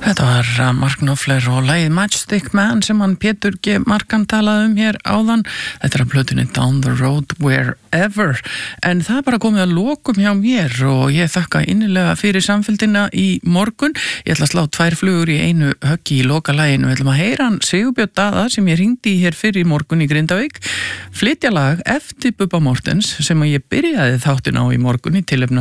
Þetta var Mark Knopfler og lagið Matchstick Man sem hann Pétur G. Markan talaði hér áðan. Þetta er plötunni Down the Road Wherever. En það er bara komið að lokum hjá mér og ég þakka innilega fyrir samfylgdina í morgun. Ég ætla að slá 2 flugur í einu höggi í lokalaginu. Við ætlum að heyra hann Sigurbjörn Daða sem ég hringdi í hér fyrir í morgun í Grindavík. Flytja lag eftir Bubba Mortens sem ég byrjaði þáttin á í morgun í tilefni